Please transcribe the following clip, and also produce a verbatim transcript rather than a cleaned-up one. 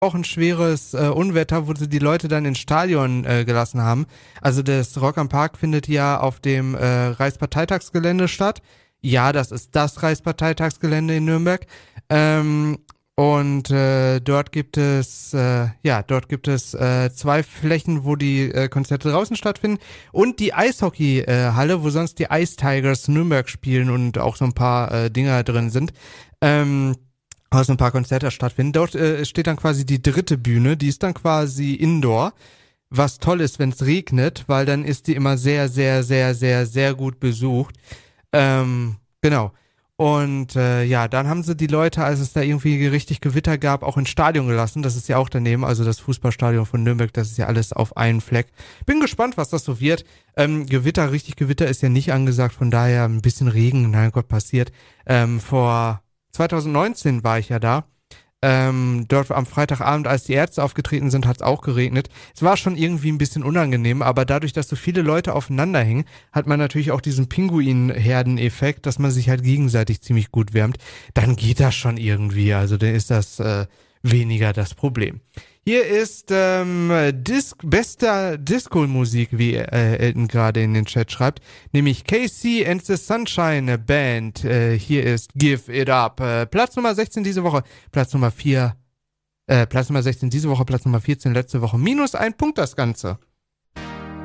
auch ein schweres äh, Unwetter, wo sie die Leute dann ins Stadion äh, gelassen haben. Also das Rock am Park findet ja auf dem äh, Reichsparteitagsgelände statt. Ja, das ist das Reichsparteitagsgelände in Nürnberg. Ähm, und äh, dort gibt es äh, ja, dort gibt es äh, zwei Flächen, wo die äh, Konzerte draußen stattfinden und die Eishockeyhalle, äh, wo sonst die Ice Tigers Nürnberg spielen und auch so ein paar äh, Dinger drin sind. Ähm, aus ein paar Konzerte stattfinden. Dort äh, steht dann quasi die dritte Bühne, die ist dann quasi indoor, was toll ist, wenn es regnet, weil dann ist die immer sehr, sehr, sehr, sehr, sehr gut besucht. Ähm, genau. Und äh, ja, dann haben sie die Leute, als es da irgendwie richtig Gewitter gab, auch ins Stadion gelassen. Das ist ja auch daneben, also das Fußballstadion von Nürnberg, das ist ja alles auf einen Fleck. Bin gespannt, was das so wird. Ähm, Gewitter, richtig Gewitter ist ja nicht angesagt, von daher ein bisschen Regen, nein Gott, passiert. Ähm, vor zwanzig neunzehn war ich ja da. Ähm, dort am Freitagabend, als die Ärzte aufgetreten sind, hat es auch geregnet. Es war schon irgendwie ein bisschen unangenehm, aber dadurch, dass so viele Leute aufeinander hängen, hat man natürlich auch diesen Pinguin-Herden-Effekt, dass man sich halt gegenseitig ziemlich gut wärmt. Dann geht das schon irgendwie, also dann ist das äh, weniger das Problem. Hier ist ähm, Dis- bester Disco-Musik, wie äh, Elton gerade in den Chat schreibt, nämlich K C and the Sunshine Band. Äh, hier ist Give It Up. Äh, Platz Nummer sechzehn diese Woche, Platz Nummer vier, äh, Platz Nummer sechzehn diese Woche, Platz Nummer vierzehn letzte Woche. Minus ein Punkt das Ganze.